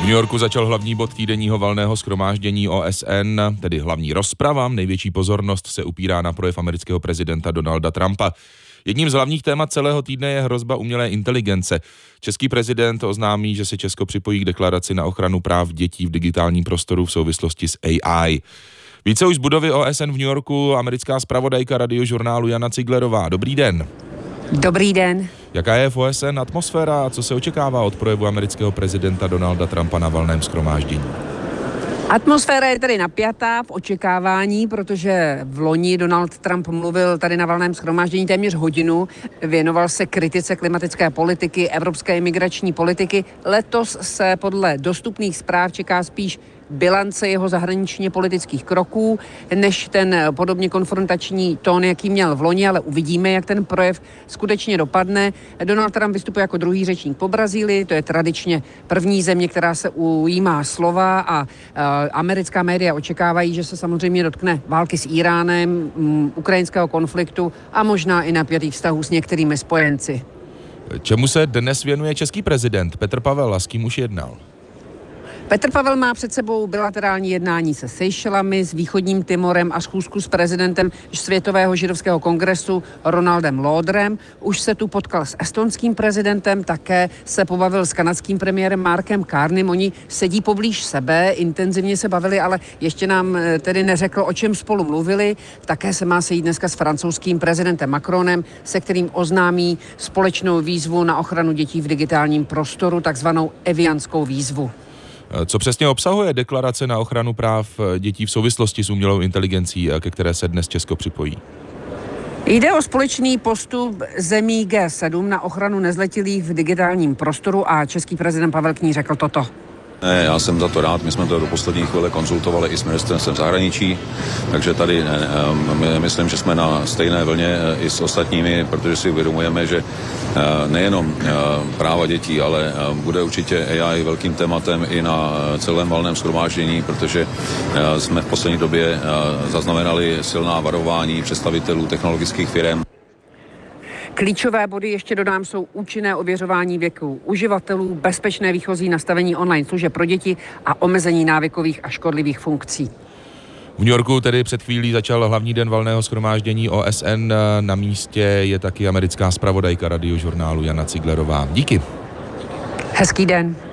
V New Yorku začal hlavní bod týdenního valného shromáždění OSN, tedy hlavní rozprava. Největší pozornost se upírá na projev amerického prezidenta Donalda Trumpa. Jedním z hlavních témat celého týdne je hrozba umělé inteligence. Český prezident oznámí, že se Česko připojí k deklaraci na ochranu práv dětí v digitálním prostoru v souvislosti s AI. Více už z budovy OSN v New Yorku americká zpravodajka Radiožurnálu Jana Ciglerová. Dobrý den. Dobrý den. Jaká je v OSN atmosféra a co se očekává od projevu amerického prezidenta Donalda Trumpa na valném shromáždění? Atmosféra je tady napjatá v očekávání, protože v loni Donald Trump mluvil tady na valném shromáždění téměř hodinu, věnoval se kritice klimatické politiky, evropské imigrační politiky. Letos se podle dostupných zpráv čeká spíš bilance jeho zahraničně politických kroků, než ten podobně konfrontační tón, jaký měl v loni, ale uvidíme, jak ten projev skutečně dopadne. Donald Trump vystupuje jako druhý řečník po Brazílii, to je tradičně první země, která se ujímá slova a americká média očekávají, že se samozřejmě dotkne války s Íránem, ukrajinského konfliktu a možná i napjatých vztahů s některými spojenci. Čemu se dnes věnuje český prezident Petr Pavel a s kým už jednal? Petr Pavel má před sebou bilaterální jednání se Seychelami, s Východním Timorem a schůzku s prezidentem Světového židovského kongresu Ronaldem Lauderem. Už se tu potkal s estonským prezidentem, také se pobavil s kanadským premiérem Markem Carneym. Oni sedí poblíž sebe, intenzivně se bavili, ale ještě nám tedy neřekl, o čem spolu mluvili. Také se má sejít dneska s francouzským prezidentem Macronem, se kterým oznámí společnou výzvu na ochranu dětí v digitálním prostoru, takzvanou evianskou výzvu. Co přesně obsahuje deklarace na ochranu práv dětí v souvislosti s umělou inteligencí, ke které se dnes Česko připojí? Jde o společný postup zemí G7 na ochranu nezletilých v digitálním prostoru a český prezident Pavel k ní řekl toto. Já jsem za to rád, my jsme to do poslední chvíle konzultovali i s ministerstvem zahraničí, takže tady myslím, že jsme na stejné vlně i s ostatními, protože si uvědomujeme, že nejenom práva dětí, ale bude určitě AI velkým tématem i na celém valném shromáždění, protože jsme v poslední době zaznamenali silná varování představitelů technologických firm. Klíčové body, ještě dodám, jsou účinné ověřování věku uživatelů, bezpečné výchozí nastavení online služeb pro děti a omezení návykových a škodlivých funkcí. V New Yorku tedy před chvílí začal hlavní den valného shromáždění OSN. Na místě je taky americká zpravodajka Radiožurnálu Jana Ciglerová. Díky. Hezký den.